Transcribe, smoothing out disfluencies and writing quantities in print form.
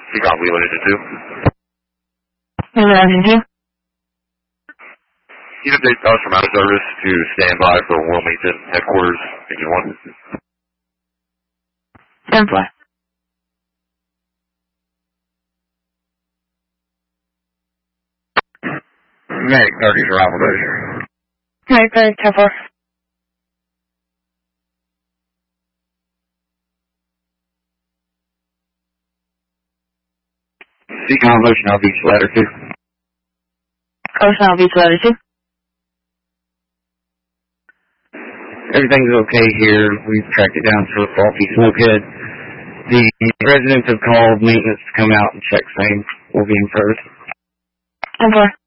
Seacom Wheeler Engine 2. Wheeler Engine 2. You update us from out of service to stand by for Wilmington headquarters, Engine 1. Stand by. Medic 30's arrival ready. Medic 30, 10-4. Seacom Ocean Beach Ladder 2. Ocean Beach Ladder 2. Everything's okay here. We've tracked it down to a faulty smokehead. The residents have called maintenance to come out and check same. We'll be in service. 10-4.